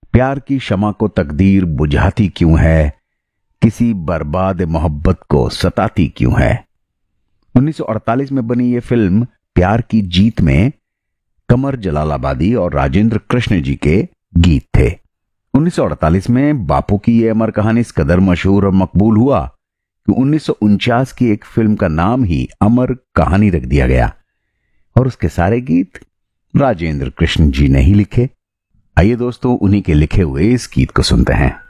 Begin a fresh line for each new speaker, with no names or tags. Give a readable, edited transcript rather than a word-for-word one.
प्यार की शमा को तकदीर बुझाती क्यों है, किसी बर्बाद मोहब्बत को सताती क्यों है। 1948 में बनी यह फिल्म प्यार की जीत में कमर जलालाबादी और राजेंद्र कृष्ण जी के गीत थे। 1948 में बापू की यह अमर कहानी इस कदर मशहूर और मकबूल हुआ कि 1949 की एक फिल्म का नाम ही अमर कहानी रख दिया गया और उसके सारे गीत राजेंद्र कृष्ण जी ने ही लिखे। आइए दोस्तों, उन्हीं के लिखे हुए इस गीत को सुनते हैं।